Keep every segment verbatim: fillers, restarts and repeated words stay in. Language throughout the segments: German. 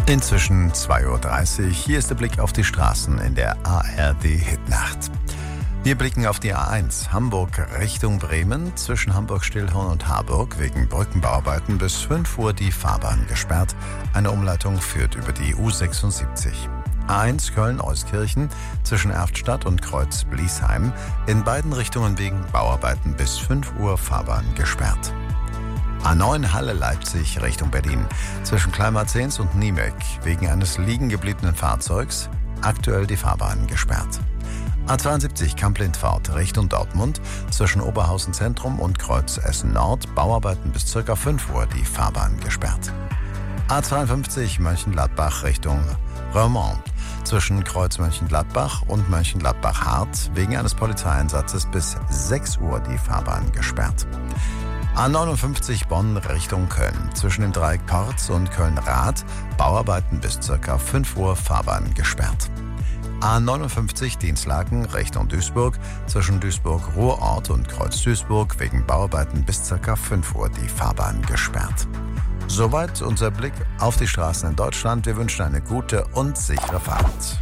Inzwischen zwei Uhr dreißig. Hier ist der Blick auf die Straßen in der A R D-Hitnacht. Wir blicken auf die A eins, Hamburg Richtung Bremen. Zwischen Hamburg-Stillhorn und Harburg wegen Brückenbauarbeiten bis fünf Uhr die Fahrbahn gesperrt. Eine Umleitung führt über die U sechsundsiebzig. A eins Köln-Euskirchen zwischen Erftstadt und Kreuz-Bliesheim. In beiden Richtungen wegen Bauarbeiten bis fünf Uhr Fahrbahn gesperrt. A neun Halle-Leipzig Richtung Berlin zwischen Kleinmarzens und Niemek wegen eines liegen gebliebenen Fahrzeugs aktuell die Fahrbahn gesperrt. A zweiundsiebzig Kamp-Lindfort Richtung Dortmund zwischen Oberhausen Zentrum und Kreuz Essen Nord Bauarbeiten bis ca. fünf Uhr die Fahrbahn gesperrt. A zweiundfünfzig Mönchengladbach Richtung Roermond zwischen Kreuz Mönchengladbach und Mönchengladbach-Hart wegen eines Polizeieinsatzes bis sechs Uhr die Fahrbahn gesperrt. A neunundfünfzig Bonn Richtung Köln zwischen dem Dreieck Porz und Köln-Rath Bauarbeiten bis ca. fünf Uhr Fahrbahn gesperrt. A neunundfünfzig Dinslaken Richtung Duisburg zwischen Duisburg-Ruhrort und Kreuz-Duisburg wegen Bauarbeiten bis ca. fünf Uhr die Fahrbahn gesperrt. Soweit unser Blick auf die Straßen in Deutschland. Wir wünschen eine gute und sichere Fahrt.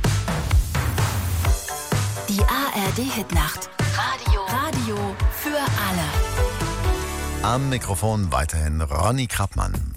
Die A R D-Hitnacht. Radio. Radio für alle. Am Mikrofon weiterhin Ronny Krappmann.